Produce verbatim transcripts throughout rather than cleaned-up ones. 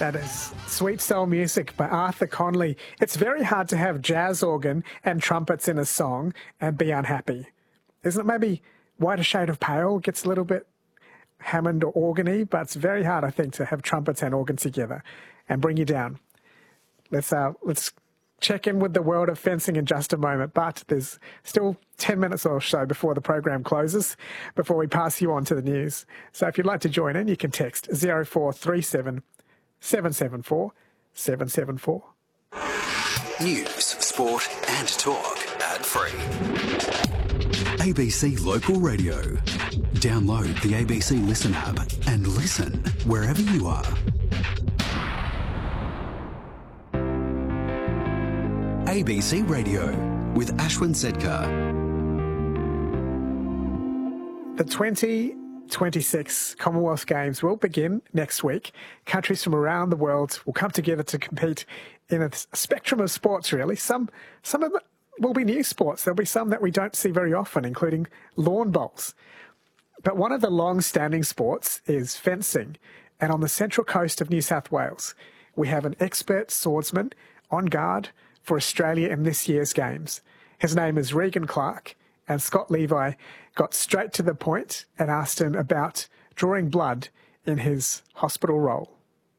That is Sweet Soul Music by Arthur Conley. It's very hard to have jazz organ and trumpets in a song and be unhappy. Isn't it? Maybe Whiter Shade of Pale gets a little bit Hammond or organy, but it's very hard, I think, to have trumpets and organ together and bring you down. Let's uh, let's check in with the world of fencing in just a moment, but there's still ten minutes or so before the program closes, before we pass you on to the news. So if you'd like to join in, you can text zero four three seven, seven seven four, seven seven four. News, sport and talk ad-free. A B C Local Radio. Download the A B C Listen app and listen wherever you are. A B C Radio with Ashwin Sedkar. The twenty twenty-six Commonwealth Games will begin next week. Countries from around the world will come together to compete in a spectrum of sports, really. Some some of them will be new sports. There'll be some that we don't see very often, including lawn bowls. But one of the long-standing sports is fencing. And on the central coast of New South Wales, we have an expert swordsman on guard for Australia in this year's Games. His name is Regan Clark, and Scott Levi got straight to the point and asked him about drawing blood in his hospital role.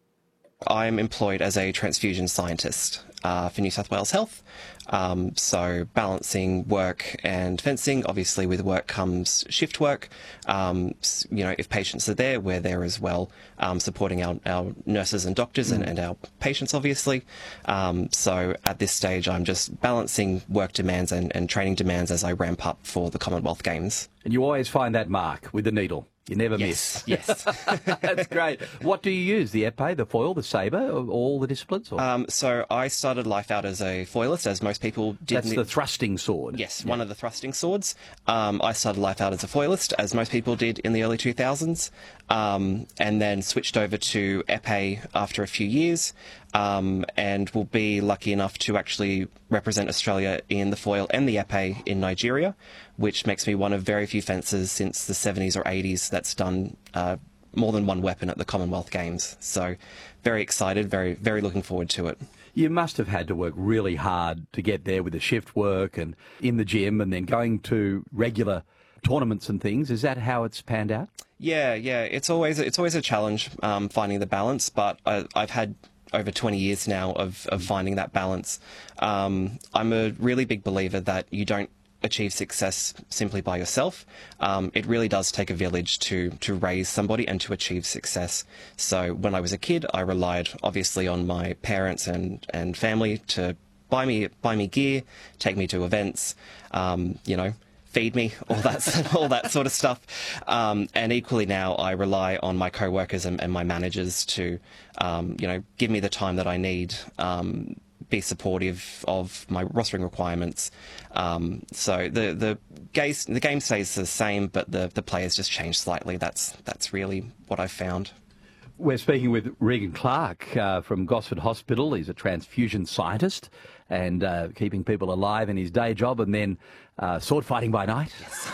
I'm employed as a transfusion scientist uh, for New South Wales Health. Um, so balancing work and fencing. Obviously with work comes shift work. Um, you know, if patients are there, we're there as well, um, supporting our, our nurses and doctors mm. and, and our patients, obviously. Um, so at this stage, I'm just balancing work demands and, and training demands as I ramp up for the Commonwealth Games. And you always find that mark with the needle. You never yes, miss. Yes. That's great. What do you use? The epee, the foil, the sabre, all the disciplines? Or? Um, so I started life out as a foilist, as most people did. That's the thrusting sword. Yes, yeah. one of the thrusting swords. Um, I started life out as a foilist, as most people did in the early two thousands, um, and then switched over to epee after a few years, um, and will be lucky enough to actually represent Australia in the foil and the epee in Nigeria, which makes me one of very few fencers since the seventies or eighties that's done uh, more than one weapon at the Commonwealth Games. So very excited, very, very looking forward to it. You must have had to work really hard to get there with the shift work and in the gym and then going to regular tournaments and things. Is that how it's panned out? Yeah, yeah. It's always it's always a challenge um, finding the balance, but I, I've had over twenty years now of, of finding that balance. Um, I'm a really big believer that you don't achieve success simply by yourself. Um, it really does take a village to to raise somebody and to achieve success. So when I was a kid, I relied obviously on my parents and, and family to buy me buy me gear, take me to events, um, you know, feed me, all that all that sort of stuff. Um, and equally now, I rely on my co-workers and, and my managers to, um, you know, give me the time that I need. Um, be supportive of my rostering requirements. Um, so the the game the game stays the same, but the the players just change slightly. That's that's really what I've found. We're speaking with Regan Clark uh, from Gosford Hospital. He's a transfusion scientist and uh, keeping people alive in his day job, and then uh, sword fighting by night,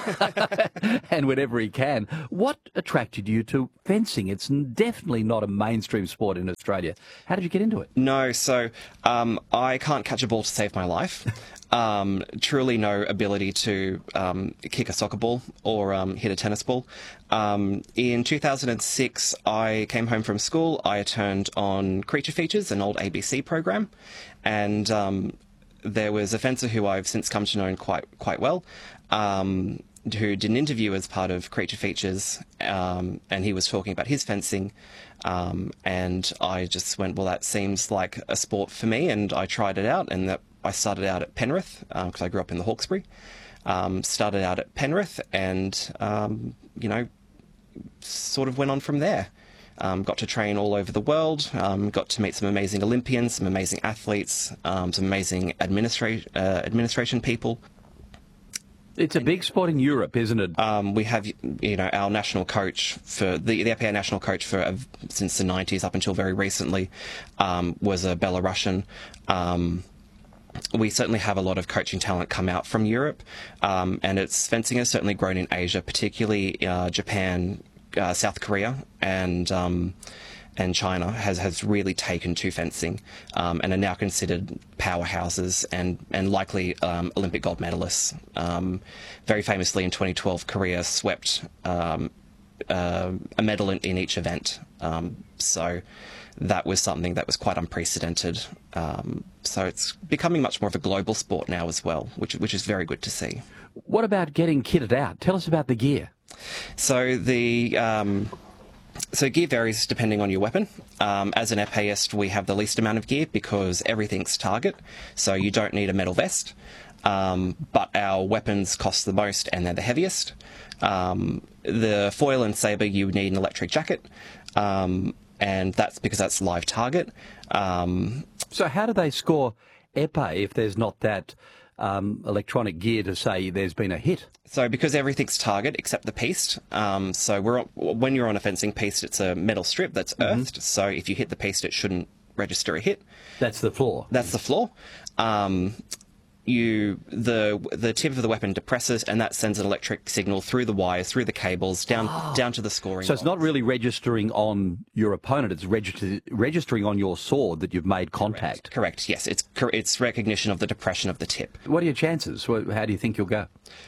yes. And whenever he can. What attracted you to fencing? It's definitely not a mainstream sport in Australia. How did you get into it? No, so um, I can't catch a ball to save my life. Um, truly no ability to um, kick a soccer ball or um, hit a tennis ball. Um, in two thousand six, I came home from school. I turned on Creature Features, an old A B C program, and um, there was a fencer who I've since come to know quite quite well, um, who did an interview as part of Creature Features, um, and he was talking about his fencing, um, and I just went, well, that seems like a sport for me, and I tried it out, and that I started out at Penrith, because um, I grew up in the Hawkesbury. Um, started out at Penrith and, um, you know, sort of went on from there. Um, got to train all over the world, um, got to meet some amazing Olympians, some amazing athletes, um, some amazing administra- uh, administration people. It's a big sport in Europe, isn't it? Um, we have, you know, our national coach for the, the epee national coach for uh, since the nineties up until very recently um, was a Belarusian. Um, we certainly have a lot of coaching talent come out from Europe, um, and its fencing has certainly grown in Asia, particularly uh, Japan, uh, South Korea, and um, and China has, has really taken to fencing um, and are now considered powerhouses and, and likely um, Olympic gold medalists. Um, very famously in twenty twelve, Korea swept um, uh, a medal in, in each event. Um, so that was something that was quite unprecedented. Um, so it's becoming much more of a global sport now as well, which, which is very good to see. What about getting kitted out? Tell us about the gear. So the... Um, So gear varies depending on your weapon. Um, as an epéiste, we have the least amount of gear because everything's target, so you don't need a metal vest. Um, but our weapons cost the most and they're the heaviest. Um, the foil and sabre, you need an electric jacket, um, and that's because that's live target. Um, so how do they score épée if there's not that um, electronic gear to say there's been a hit? So because everything's target except the piste, um, so we're when you're on a fencing piste, it's a metal strip that's earthed. Mm-hmm. So if you hit the piste, it shouldn't register a hit. That's the floor. That's the floor. Um, you the the tip of the weapon depresses, and that sends an electric signal through the wires, through the cables, down oh. down to the scoring. So it's box. not really registering on your opponent; it's register, registering on your sword that you've made contact. Correct. Correct. Yes, it's it's recognition of the depression of the tip. What are your chances? How do you think you'll go?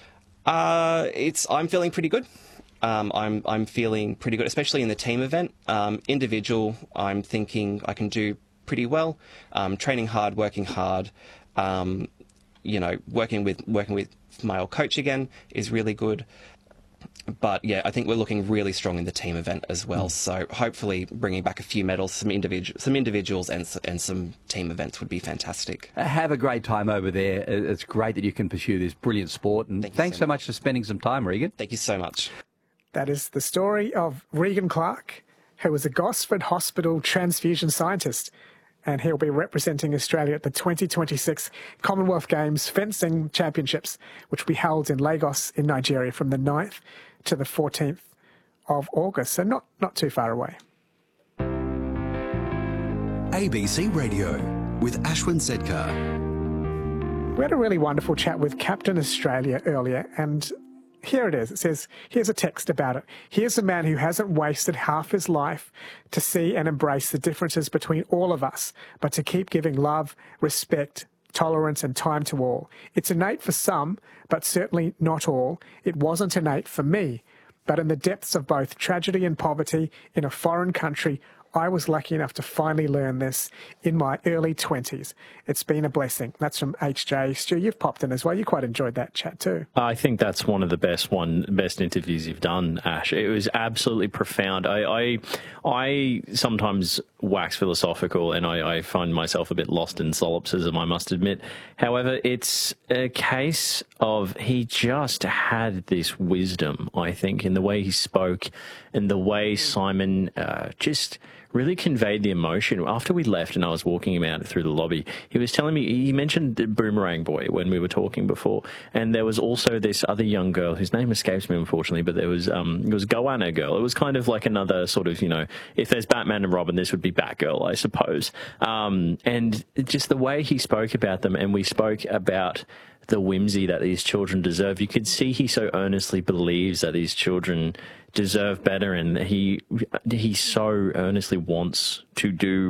Uh, it's. I'm feeling pretty good. Um, I'm. I'm feeling pretty good, especially in the team event. Um, individual, I'm thinking I can do pretty well. Um, training hard, working hard. Um, you know, working with working with my old coach again is really good. But yeah, I think we're looking really strong in the team event as well. Mm. So hopefully, bringing back a few medals, some individual, some individuals, and and some team events would be fantastic. Have a great time over there. It's great that you can pursue this brilliant sport. And Thank thanks so so much for spending some time, Regan. Thank you so much. That is the story of Regan Clark, who was a Gosford Hospital transfusion scientist. And he'll be representing Australia at the twenty twenty-six Commonwealth Games Fencing Championships, which will be held in Lagos in Nigeria from the ninth to the fourteenth of August, so not, not too far away. A B C Radio with Ashwin Sedkar. We had a really wonderful chat with Captain Australia earlier, and here it is. It says, here's a text about it. Here's a man who hasn't wasted half his life to see and embrace the differences between all of us, but to keep giving love, respect, tolerance and time to all. It's innate for some, but certainly not all. It wasn't innate for me. But in the depths of both tragedy and poverty in a foreign country, I was lucky enough to finally learn this in my early twenties. It's been a blessing. That's from H J. Stu, you've popped in as well. You quite enjoyed that chat too. I think that's one of the best one best interviews you've done, Ash. It was absolutely profound. I I, I sometimes wax philosophical and I, I find myself a bit lost in solipsism, I must admit. However, it's a case of he just had this wisdom, I think, in the way he spoke and the way Simon uh, just really conveyed the emotion. After we left and I was walking him out through the lobby, he was telling me, he mentioned Boomerang Boy when we were talking before, and there was also this other young girl whose name escapes me unfortunately, but there was um it was Goanna girl. It was kind of like another sort of, you know, if there's Batman and Robin, this would be Batgirl, I suppose. Um, and just the way he spoke about them, and we spoke about the whimsy that these children deserve. You could see he so earnestly believes that these children deserve better, and he he so earnestly wants to do